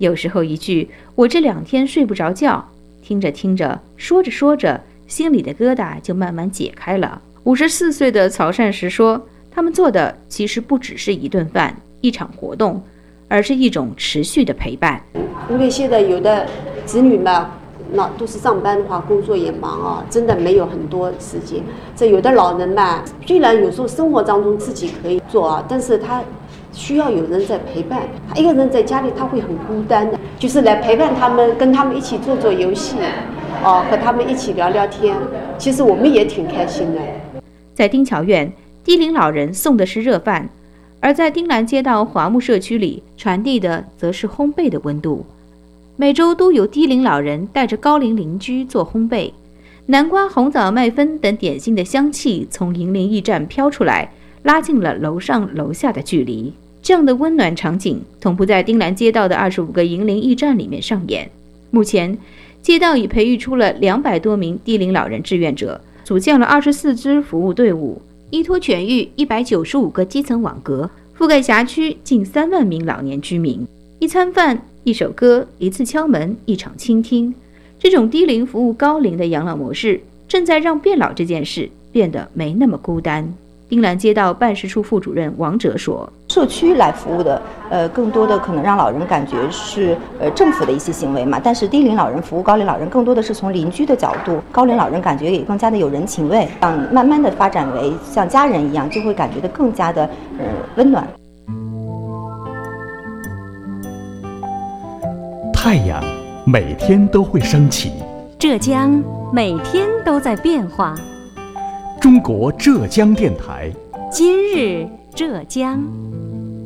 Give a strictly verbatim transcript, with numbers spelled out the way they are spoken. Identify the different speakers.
Speaker 1: 有时候一句我这两天睡不着觉，听着听着，说着说着，心里的疙瘩就慢慢解开了。五十四岁的曹善石说，他们做的其实不只是一顿饭、一场活动，而是一种持续的陪伴。
Speaker 2: 因为现在有的子女嘛，那都是上班的话，工作也忙啊，真的没有很多时间。这有的老人嘛，虽然有时候生活当中自己可以做啊，但是他需要有人在陪伴。他一个人在家里他会很孤单的，就是来陪伴他们，跟他们一起做做游戏，哦，和他们一起聊聊天。其实我们也挺开心的。
Speaker 1: 在丁桥院，低龄老人送的是热饭，而在丁兰街道华木社区里，传递的则是烘焙的温度。每周都有低龄老人带着高龄邻居做烘焙，南瓜、红枣、麦芬等点心的香气从银铃驿站飘出来，拉近了楼上楼下的距离。这样的温暖场景同步在丁兰街道的二十五个银铃驿站里面上演。目前，街道已培育出了两百多名低龄老人志愿者，组建了二十四支服务队伍，依托全域一百九十五个基层网格，覆盖辖区近三万名老年居民。一餐饭、一首歌、一次敲门、一场倾听，这种低龄服务高龄的养老模式，正在让变老这件事变得没那么孤单。丁兰街道办事处副主任王哲说，
Speaker 3: 社区来服务的，呃，更多的可能让老人感觉是呃政府的一些行为嘛，但是低龄老人服务高龄老人，更多的是从邻居的角度，高龄老人感觉也更加的有人情味，让慢慢的发展为像家人一样，就会感觉的更加的呃温暖。
Speaker 4: 太阳每天都会升起，
Speaker 5: 浙江每天都在变化。
Speaker 4: 中国浙江电台，
Speaker 5: 今日浙江。